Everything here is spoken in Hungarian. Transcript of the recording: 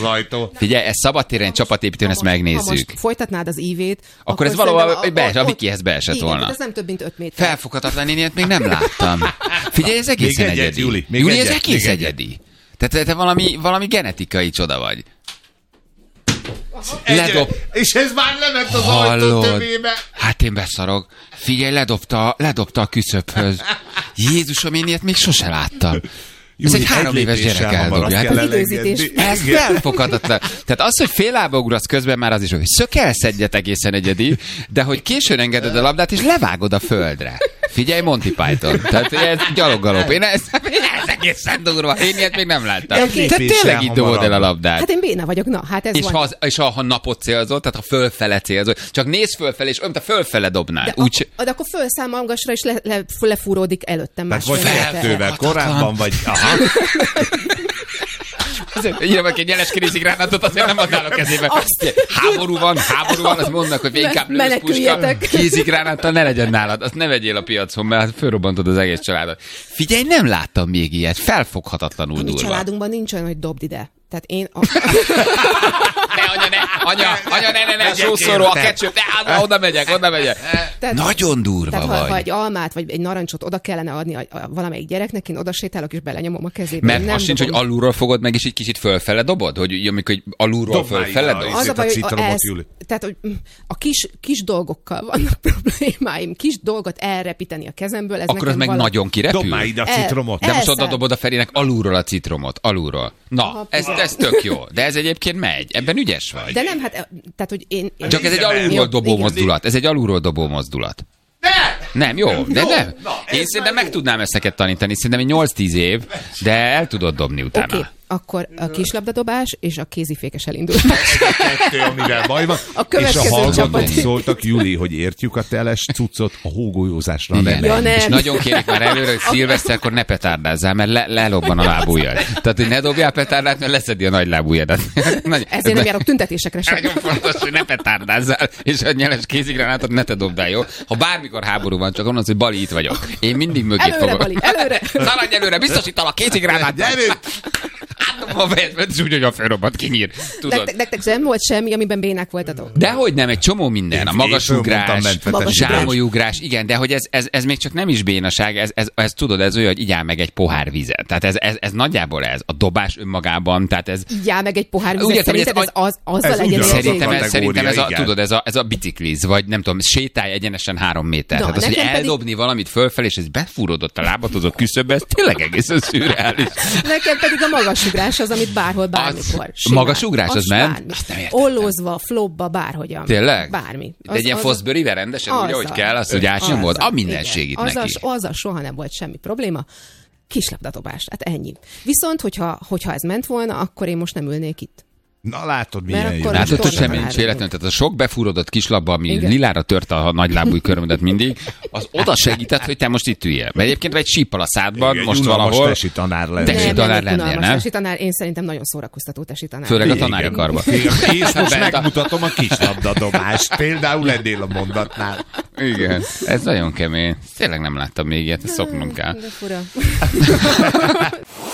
ajtó. Figyelj, ez szabadtéren csapatépítőn, ezt megnézzük. Ha most folytatnád az ívét, akkor ez valahol a Vikihez beesett volna. Igen, ez nem több, mint 5 méter. Felfoghatatlan, én ilyet még nem láttam. Figyelj, ez egészen egyedi. Júli, ez egész egyedi. Tehát te valami genetikai csoda vagy. És ez már lement az ajtó tövébe. Hát én beszarok. Figyelj, ledobta a küszöbhöz. Jézusom, én ilyet még sose láttam. Ez egy 3 éves gyerek eldobja. Ez felfoghatatlan. Tehát az, hogy fél lába ugrasz közben már az is, hogy szökelszedjet egészen egyedi, de hogy későn engeded a labdát, és levágod a földre. Figyelj, Monty Python. Tehát ez gyaloggalop. Ez egészen durva. Én ilyet még nem láttam. Te tényleg így dobod el a labdát. Hát én béna vagyok, na, hát ez van. És ha napot célzol, tehát ha fölfele célzol, csak nézz fölfele, és olyan, te fölfele dobnál. De akkor fölszámolgasra, és lefúródik előttem más. Vagy feltővel korábban, vagy... Írja meg egy jeles kézigránátot, azért nem adnál a kezébe. Háború van, azt mondnak, hogy inkább lősz puska, kézigránáttal ne legyen nálad, azt ne vegyél a piacon, mert fölrobbantod az egész családot. Figyelj, nem láttam még ilyet, felfoghatatlanul durva. A mi családunkban nincs olyan, hogy dobd ide. Tehát én... Ne, sószoró, a ketchup, oda megyek. Tehát, nagyon durva tehát, vagy. Ha egy almát, vagy egy narancsot oda kellene adni valamelyik gyereknek, én oda sétálok, és belenyomom a kezébe. Mert nem az sincs, hogy alulról fogod meg, és így kicsit fölfele dobod? Hogy amikor alulról fölfele dobod? Az a baj, tehát, hogy a kis dolgokkal vannak problémáim. Kis dolgot elrepíteni a kezemből, ez akkor az meg nagyon kirepül? Dob már ide a citromot. De most oda dobod a Ferinek alulról a citromot. Alulról. Na, ez tök jó. De ez egyébként megy. Ebben ügyes vagy. De nem, hát, tehát, hogy én csak ez egy alulról dobó mozdulat. Ez egy alulról dobó mozdulat. Nem, jó, de nem. Én szerintem meg tudnám ezt neked tanítani. Szerintem egy 8-10 év, de el tudod dobni utána. Okay. Akkor a kislabdadobás és a kézifékes elindulás. Kettő, amivel baj van. És a hallgatók szóltak, Júli, hogy értjük a teles cuccot a hógolyózásra. Igen, nem. És nagyon kérik már előre, hogy szilveszterkor ne petárdázzál, mert lelobban a lábujjad. Tehát, hogy ne dobjál petárdát, mert leszedi a nagy lábujjadat. Ezért nem járok tüntetésekre sem. Nagyon fontos, hogy ne petárdázzál, és a nyeles kézigránátot ne te dobd el, jó? Ha bármikor háború van, csak onnan, hogy Bali, itt vagyok. Én mindig mögé fogok. Bali, előre! Szaladj előre, biztosítalak kézigránát. Gyerünk! A fejezben is úgy, hogy a fölrobbat kinyír. Nektek sem volt semmi, amiben bénák voltatok? Dehogy nem, egy csomó minden. A magasugrás, zsámolyugrás, igen, de hogy ez még csak nem is bénaság, ez tudod, ez olyan, hogy igyál meg egy pohár vizet. Tehát ez nagyjából ez. A dobás önmagában, tehát ez... Igyál meg egy pohár vizet, szerinted ez azzal legyen? Szerintem ez a bicikliz, vagy nem tudom, sétálj egyenesen 3 méter. Tehát az, hogy eldobni valamit fölfelé, és ez befúródott a lábatozó küszöbbe, ez tényleg egészen szürreális. Nekem pedig a magasugrás az, amit bárhol, bármikor. Magasugrás az ment? Ollózva, flopba, bárhogyan. Tényleg? Bármi. De egy ilyen Fosbury-vel rendesen, úgy, ahogy kell, azt, hogy átnyomod? A minden segít neki. Azzal soha nem volt semmi probléma. Kislabdadobás, hát ennyi. Viszont, hogyha ez ment volna, akkor én most nem ülnék itt. Na látod, milyen jó. Látod, hogy semmi nincs véletlenül. Tehát a sok befúródott kislabba, ami lilára tört a nagylábúj körömödet mindig, az oda segített, hogy te most itt üljél. Mert egyébként vagy egy síppal a szádban, igen, most valahol. Tesi tanár lennél. Tesi tanár lennél, nem? Tesi tanár, én szerintem nagyon szórakoztató tesi tanár. Főleg a tanári karba. És most megmutatom a kislabdadobást. Például ennél a mondatnál. Igen, ez nagyon kemény. Tényleg nem láttam még ilyet, ezt szoknom kell. De fura.